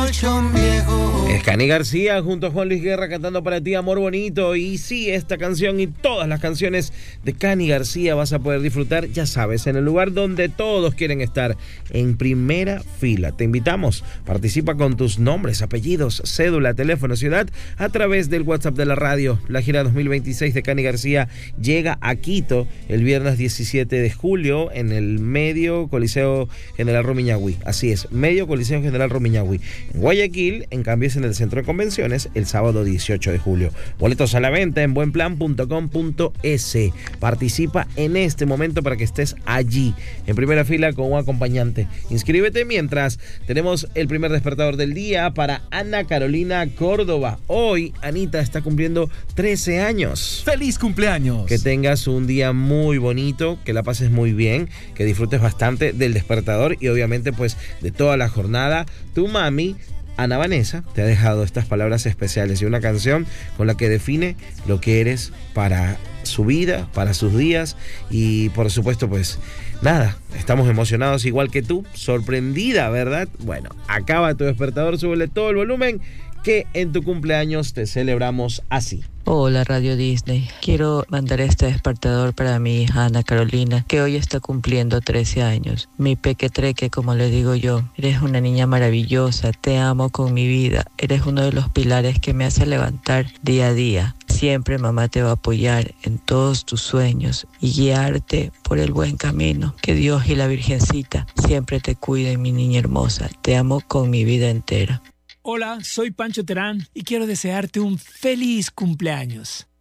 colchón viejo. Es Cani García junto a Juan Luis Guerra cantando para ti Amor Bonito. Y sí, esta canción y todas las canciones de Cani García vas a poder disfrutar, ya sabes, en el lugar donde todos quieren estar, en primera fila. Te invitamos, participa con tus nombres, apellidos, cédula, teléfono, ciudad a través del WhatsApp de la radio. La gira 2026 de Cani García llega a Quito el viernes 17 de julio en el Medio Coliseo General Rumiñahui. Así es, Medio Coliseo General Rumiñahui. En Guayaquil, en cambio, es en el Centro de Convenciones el sábado 18 de julio. Boletos a la venta en buenplan.com.es. Participa en este momento para que estés allí, en primera fila con un acompañante. Inscríbete mientras tenemos el primer despertador del día para Ana Carolina Córdoba. Hoy, Anita está cumpliendo 13 años. ¡Feliz cumpleaños! Que tengas un día muy bonito, que la pases muy bien, que disfrutes bastante del despertador y obviamente pues de toda la jornada. Tu mami, Ana Vanessa, te ha dejado estas palabras especiales y una canción con la que define lo que eres para su vida, para sus días y por supuesto pues nada, estamos emocionados igual que tú, sorprendida, ¿verdad? Bueno, acaba tu despertador, súbele todo el volumen que en tu cumpleaños te celebramos así. Hola Radio Disney, quiero mandar este despertador para mi hija Ana Carolina, que hoy está cumpliendo 13 años. Mi pequetreque, como le digo yo, eres una niña maravillosa, te amo con mi vida, eres uno de los pilares que me hace levantar día a día. Siempre mamá te va a apoyar en todos tus sueños y guiarte por el buen camino. Que Dios y la Virgencita siempre te cuiden, mi niña hermosa, te amo con mi vida entera. Hola, soy Pancho Terán y quiero desearte un feliz cumpleaños.